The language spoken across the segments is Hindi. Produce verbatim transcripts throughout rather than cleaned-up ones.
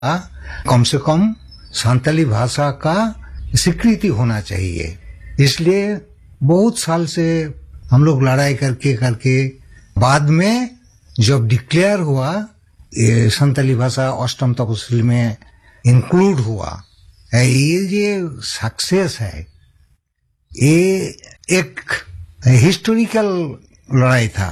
कम से कम संताली भाषा का स्वीकृति होना चाहिए। इसलिए बहुत साल से हम लोग लड़ाई करके करके बाद में जब डिक्लेयर हुआ ये संताली भाषा अष्टम तपसील में इंक्लूड हुआ, ये जो सक्सेस है ये एक हिस्टोरिकल लड़ाई था।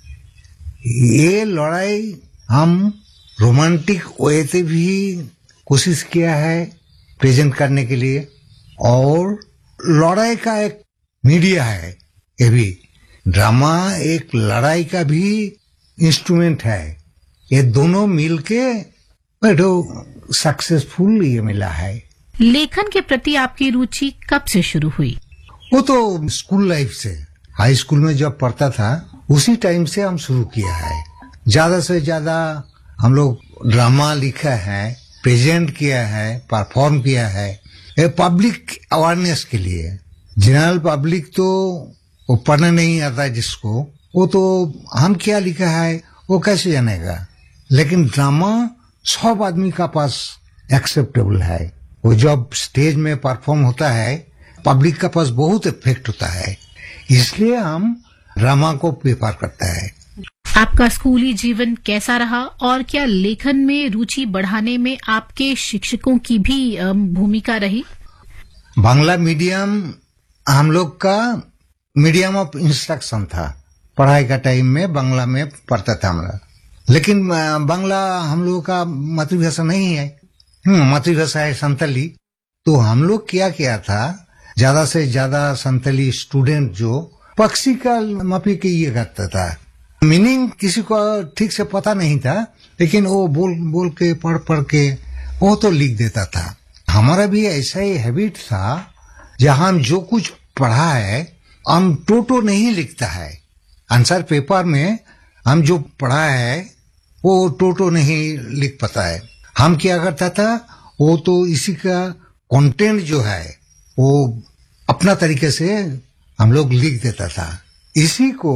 ये लड़ाई हम रोमांटिक वे से भी कोशिश किया है प्रेजेंट करने के लिए, और लड़ाई का एक मीडिया है। ये भी ड्रामा एक लड़ाई का भी इंस्ट्रूमेंट है। ये दोनों मिलके तो सक्सेसफुल ये मिला है। लेखन के प्रति आपकी रुचि कब से शुरू हुई? वो तो स्कूल लाइफ से, हाई स्कूल में जब पढ़ता था उसी टाइम से हम शुरू किया है। ज्यादा से ज्यादा हम लोग ड्रामा लिखा है, प्रेजेंट किया है, परफॉर्म किया है, ये पब्लिक अवेयरनेस के लिए। जनरल पब्लिक तो वो पढ़ने नहीं आता जिसको, वो तो हम क्या लिखा है वो कैसे जानेगा। लेकिन ड्रामा सब आदमी का पास एक्सेप्टेबल है। वो जब स्टेज में परफॉर्म होता है पब्लिक का पास बहुत इफेक्ट होता है, इसलिए हम ड्रामा को प्रेफर करता है। आपका स्कूली जीवन कैसा रहा और क्या लेखन में रुचि बढ़ाने में आपके शिक्षकों की भी भूमिका रही? बांग्ला मीडियम हम लोग का मीडियम ऑफ इंस्ट्रक्शन था। पढ़ाई का टाइम में बांग्ला में पढ़ता था हमारा, लेकिन बांग्ला हम लोगों का मातृभाषा नहीं है। मातृभाषा है संताली। तो हम लोग क्या किया था, ज्यादा से ज्यादा संताली स्टूडेंट जो पक्षी का मापी के ये करता था। मीनिंग किसी को ठीक से पता नहीं था, लेकिन वो बोल बोल के पढ़ पढ़ के वो तो लिख देता था। हमारा भी ऐसा ही हैबिट था, जहां हम जो कुछ पढ़ा है हम टोटो नहीं लिखता है। आंसर पेपर में हम जो पढ़ा है वो टोटो नहीं लिख पाता है। हम क्या करता था, वो तो इसी का कंटेंट जो है वो अपना तरीके से हम लोग लिख देता था। इसी को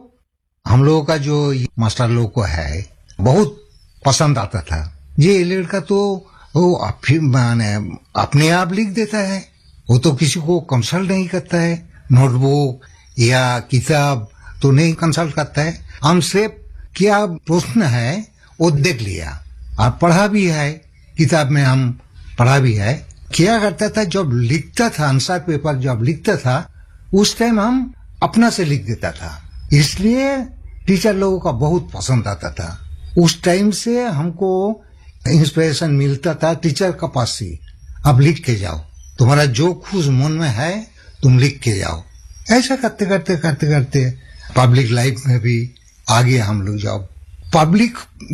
हम लोगों का जो मास्टर लोग को है बहुत पसंद आता था। ये लड़का तो वो माने अपने आप लिख देता है, वो तो किसी को कंसल्ट नहीं करता है, नोटबुक या किताब तो नहीं कंसल्ट करता है। हमसे क्या प्रश्न है वो देख लिया और पढ़ा भी है, किताब में हम पढ़ा भी है। क्या करता था, जब लिखता था आंसर पेपर जब लिखता था उस टाइम हम अपना से लिख देता था, इसलिए टीचर लोगों का बहुत पसंद आता था। उस टाइम से हमको इंस्पिरेशन मिलता था टीचर का पास से, अब लिख के जाओ, तुम्हारा जो खुश मन में है तुम लिख के जाओ। ऐसा करते करते करते करते पब्लिक लाइफ में भी आगे हम लोग जाओ। पब्लिक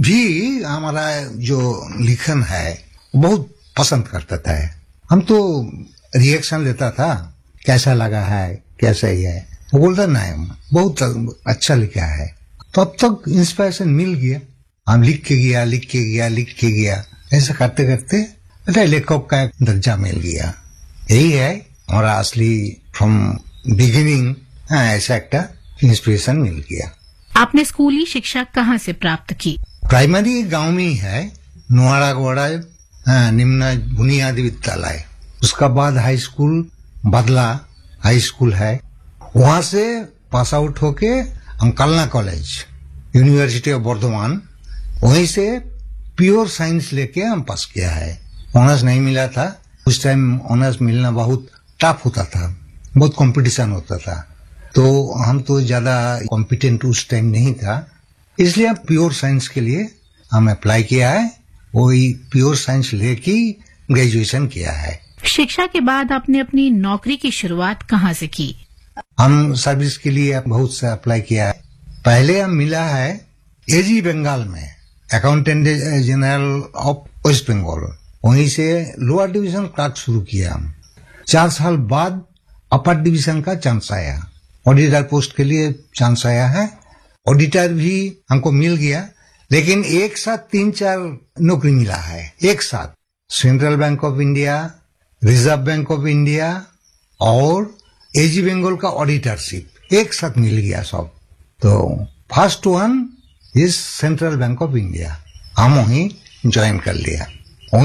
भी हमारा जो लिखन है बहुत पसंद करता था। हम तो रिएक्शन लेता था, कैसा लगा है, कैसा ही है, वो बोलता नहीं बहुत अच्छा लिखा है। तब तक इंस्पिरेशन मिल गया, हम लिख के गया लिख के गया लिख के गया ऐसा करते करते लेखक का एक दर्जा मिल गया। यही है हमारा असली फ्रॉम बिगिनिंग, ऐसा एक इंस्पिरेशन मिल गया। आपने स्कूली शिक्षा कहाँ से प्राप्त की? प्राइमरी गांव में ही है, नुआरागोड़ा निम्न बुनियादी विद्यालय। उसका बाद हाई स्कूल बदला हाई स्कूल है, वहां से पास आउट होके हम कलना कॉलेज यूनिवर्सिटी ऑफ बर्धमान, वहीं से प्योर साइंस लेके हम पास किया है। ऑनर्स नहीं मिला था उस टाइम, ऑनर्स मिलना बहुत टफ होता था, बहुत कंपटीशन होता था, तो हम तो ज्यादा कॉम्पिटेंट उस टाइम नहीं था, इसलिए प्योर साइंस के लिए हम अप्लाई किया है। वही प्योर साइंस लेके ग्रेजुएशन किया है। शिक्षा के बाद आपने अपनी नौकरी की शुरुआत कहाँ से की? हम सर्विस के लिए बहुत से अप्लाई किया है। पहले हम मिला है एजी बंगाल में, accountant general of waste Bengal, वहीं से लोअर डिवीजन क्लर्क शुरू किया हम। चार साल बाद अपर डिवीजन का चांस आया, ऑडिटर पोस्ट के लिए चांस आया है। ऑडिटर भी हमको मिल गया, लेकिन एक साथ तीन चार नौकरी मिला है एक साथ। Central bank of India, reserve bank of India और एजी बंगाल का ऑडिटरशिप एक साथ मिल गया सब। तो first one is central bank of India, हम वहीं ज्वाइन कर लिया।